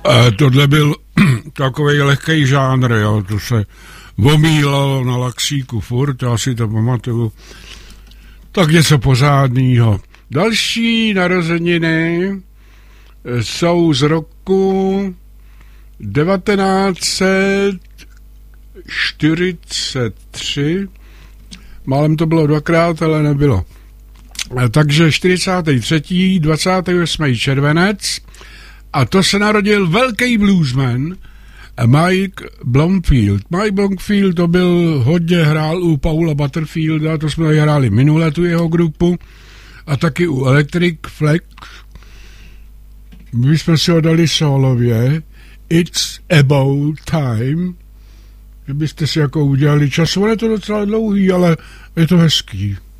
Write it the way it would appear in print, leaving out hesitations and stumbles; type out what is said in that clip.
Tohle byl takovej lehkej žánr, jo, to se omílalo na Laxíku furt, já si to pamatuju. Tak něco pořádného. Další narozeniny jsou z roku 1943. Málem to bylo dvakrát, ale nebylo. Takže 43. 28. červenec a to se narodil velký bluesman Mike Blomfield. Mike Blomfield to byl, hodně hrál u Paula Butterfielda, to jsme hráli minule tu jeho grupu, a taky u Electric Flag. My jsme si ho dali solově It's About Time, že byste si jako udělali čas. On je to docela dlouhý, ale je to hezký.